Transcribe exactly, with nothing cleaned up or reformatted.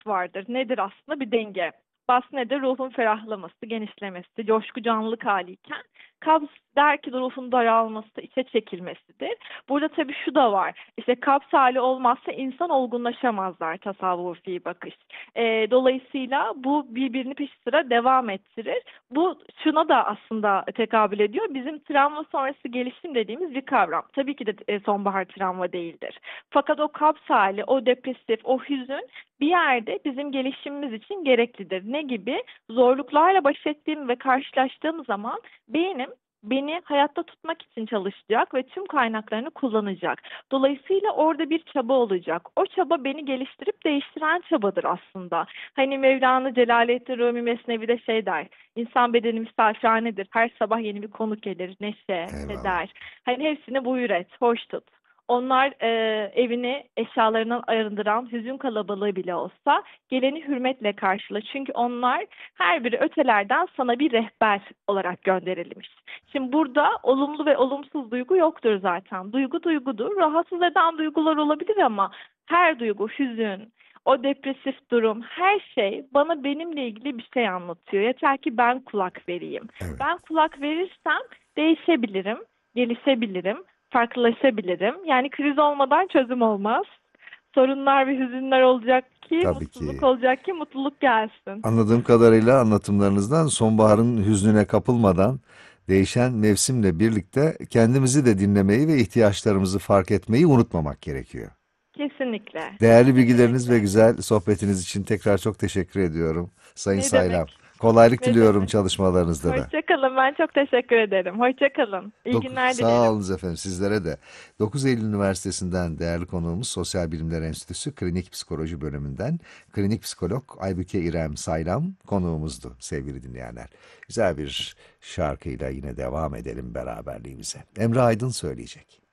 bast vardır. Nedir aslında? Bir denge. Bast nedir? Ruhun ferahlaması, genişlemesi, coşku canlılık haliyken kabz der ki ruhun daralması, içe çekilmesidir. Burada tabii şu da var. İşte kabz hali olmazsa insan olgunlaşamazlar tasavvufi bakış. Ee, dolayısıyla bu birbirini peş sıra devam ettirir. Bu şuna da aslında tekabül ediyor. Bizim travma sonrası gelişim dediğimiz bir kavram. Tabii ki de e, sonbahar travma değildir. Fakat o kabz hali, o depresif, o hüzün bir yerde bizim gelişimimiz için gereklidir. Ne gibi? Zorluklarla baş ettiğim ve karşılaştığım zaman beynim beni hayatta tutmak için çalışacak ve tüm kaynaklarını kullanacak. Dolayısıyla orada bir çaba olacak. O çaba beni geliştirip değiştiren çabadır aslında. Hani Mevlana Celaleddin Rumi Mesnevi'de şey der. İnsan bedeni misafirhanedir. Her sabah yeni bir konuk gelir. Neşe, Eyvallah. keder. Hani hepsini buyur et, hoş tut. Onlar e, evini eşyalarından arındıran hüzün kalabalığı bile olsa geleni hürmetle karşıla. Çünkü onlar her biri ötelerden sana bir rehber olarak gönderilmiş. Şimdi burada olumlu ve olumsuz duygu yoktur zaten. Duygu duygudur. Rahatsız eden duygular olabilir ama her duygu, hüzün, o depresif durum, her şey bana benimle ilgili bir şey anlatıyor. Yeter ki ben kulak vereyim. Evet. Ben kulak verirsem değişebilirim, gelişebilirim, farklılaşabilirim. Yani kriz olmadan çözüm olmaz. Sorunlar ve hüzünler olacak ki, Tabii mutsuzluk ki. olacak ki mutluluk gelsin. Anladığım kadarıyla anlatımlarınızdan sonbaharın hüznüne kapılmadan değişen mevsimle birlikte kendimizi de dinlemeyi ve ihtiyaçlarımızı fark etmeyi unutmamak gerekiyor. Kesinlikle. Değerli bilgileriniz ve Kesinlikle. güzel sohbetiniz için tekrar çok teşekkür ediyorum Sayın Ne Saylan. demek? Kolaylık Ne diliyorum demek? çalışmalarınızda da. Hoşça kalın. Ben çok teşekkür ederim. Hoşça kalın. İyi Dok- günler Sağ dilerim. olunuz efendim sizlere de. dokuz Eylül Üniversitesi'nden değerli konuğumuz Sosyal Bilimler Enstitüsü Klinik Psikoloji Bölümünden klinik psikolog Aybüke İrem Saylan konuğumuzdu sevgili dinleyenler. Güzel bir şarkıyla yine devam edelim beraberliğimize. Emre Aydın söyleyecek.